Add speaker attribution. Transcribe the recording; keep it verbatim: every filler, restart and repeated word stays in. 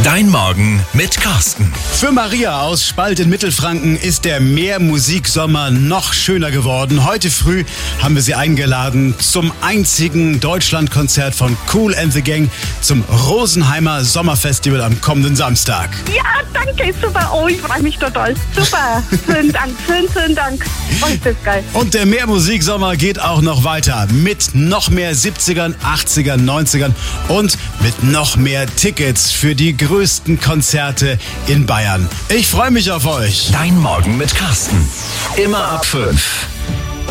Speaker 1: Dein Morgen mit Carsten.
Speaker 2: Für Maria aus Spalt in Mittelfranken ist der Meermusiksommer noch schöner geworden. Heute früh haben wir sie eingeladen zum einzigen Deutschlandkonzert von Kool and the Gang zum Rosenheimer Sommerfestival am kommenden Samstag.
Speaker 3: Ja, danke, super. Oh, ich freue mich total. Super. Vielen Dank, vielen, vielen Dank. Oh, ist das geil.
Speaker 2: Und der Meermusiksommer geht auch noch weiter mit noch mehr siebzigern, achtzigern, neunzigern und mit noch mehr Tickets für die größten Konzerte in Bayern. Ich freue mich auf euch.
Speaker 1: Dein Morgen mit Carsten. Immer ab fünf.